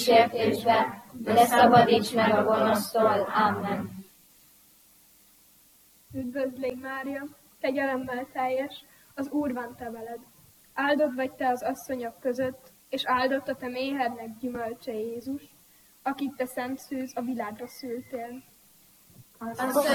kísértésbe, de szabadíts meg a gonosztól. Amen. Üdvözlégy Mária, kegyelemmel teljes, az Úr van te veled. Áldott vagy te az asszonyok között, és áldott a te méhednek gyümölcse Jézus, akit te szent szűz, a világra szültél. Asszonyom,